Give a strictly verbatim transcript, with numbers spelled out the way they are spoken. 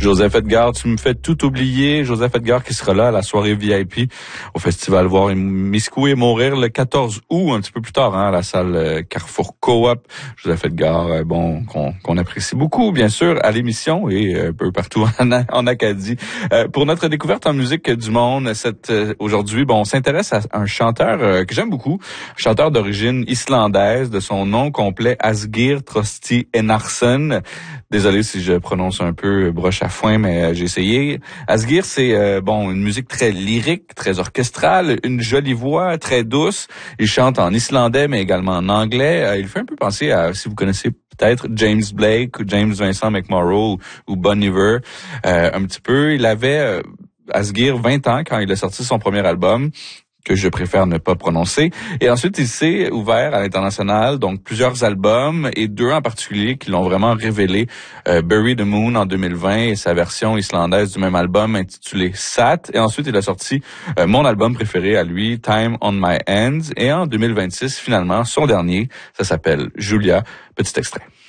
Joseph Edgar, tu me fais tout oublier. Joseph Edgar qui sera là à la soirée V I P au Festival Voir et Miscou et Mourir le quatorze août, un petit peu plus tard, hein, à la salle Carrefour Coop. Joseph Edgar, bon, qu'on, qu'on apprécie beaucoup, bien sûr, à l'émission et un peu partout en, en Acadie. Euh, pour notre découverte en musique du monde, cette euh, aujourd'hui, bon, on s'intéresse à un chanteur euh, que j'aime beaucoup, chanteur d'origine islandaise, de son nom complet Asgeir Trausti Einarsson. Désolé si je prononce un peu broche à foin, mais euh, j'ai essayé. Asgeir, c'est euh, bon une musique très lyrique, très orchestrale, une jolie voix, très douce. Il chante en islandais, mais également en anglais. Euh, il fait un peu penser à, si vous connaissez peut-être James Blake ou James Vincent McMorrow ou, ou Bon Iver, euh, un petit peu. Il avait euh, Asgeir vingt ans quand il a sorti son premier album, que je préfère ne pas prononcer. Et ensuite, il s'est ouvert à l'international, donc plusieurs albums, et deux en particulier qui l'ont vraiment révélé. Euh, Bury the Moon en deux mille vingt et sa version islandaise du même album intitulé Sat. Et ensuite, il a sorti euh, mon album préféré à lui, Time on My Hands. Et en deux mille vingt-six, finalement, son dernier, ça s'appelle Julia. Petit extrait.